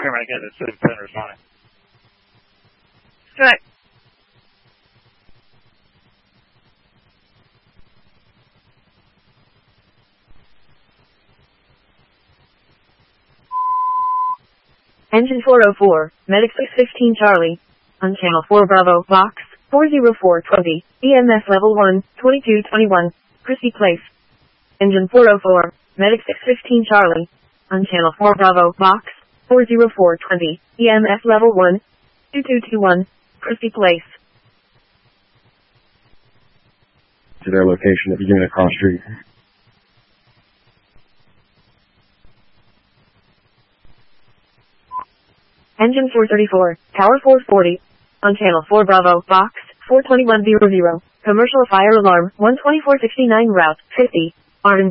Paramedic at the City 10 responding. Correct. Engine 404, Medic 615 Charlie. On Channel 4 Bravo, Box 40420, EMS Level 1, 2221, Christie Place. Engine 404, Medic 615 Charlie. On Channel 4 Bravo, Box 40420, EMS Level 1, 2221, Christie Place. To their location at beginning of Cross Street. Engine 434, Tower 440. On Channel 4 Bravo, Box 42100, Commercial Fire Alarm 12469, Route 50, R&B.